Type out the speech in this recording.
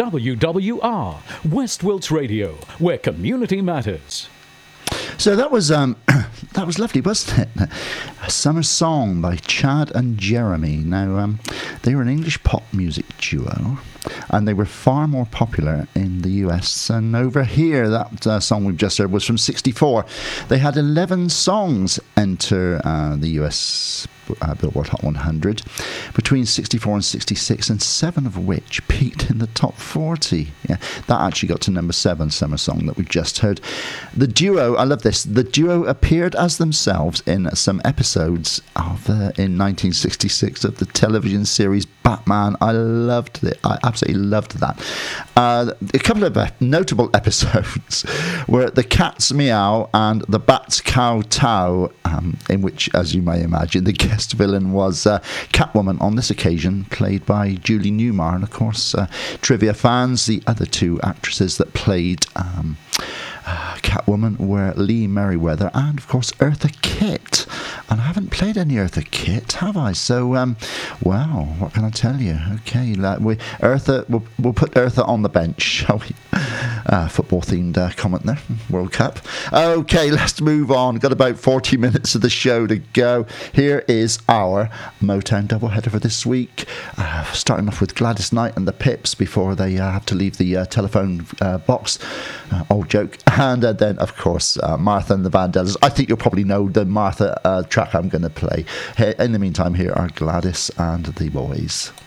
WWR, West Wilts Radio, where community matters. So that was lovely, wasn't it? A Summer Song by Chad and Jeremy. Now, they were an English pop music duo, and they were far more popular in the US than over here. That song we've just heard was from '64. They had 11 songs enter the US Billboard Hot 100 between '64 and '66, and 7 of which peaked in the top 40. Yeah, that actually got to number 7, Summer Song, that we just heard. The duo, I love this, the duo appeared as themselves in some episodes of in 1966 of the television series Batman. I loved it. I absolutely loved that. A couple of notable episodes were The Cat's Meow and The Bat's Kowtow, in which, as you may imagine, the guest villain was Catwoman, on this occasion played by Julie Newmar. And of course, trivia fans, the other 2 actresses that played Catwoman were Lee Merriweather and, of course, Eartha Kitt. And I haven't played any Eartha Kitt, have I? So, wow, what can I tell you? Okay, we'll put Eartha on the bench, shall we? Football-themed comment there, World Cup. Okay, let's move on. Got about 40 minutes of the show to go. Here is our Motown doubleheader for this week. Starting off with Gladys Knight and the Pips before they have to leave the telephone box. Old joke. And then, of course, Martha and the Vandellas. I think you'll probably know the Martha track I'm going to play. In the meantime, here are Gladys and the Boys.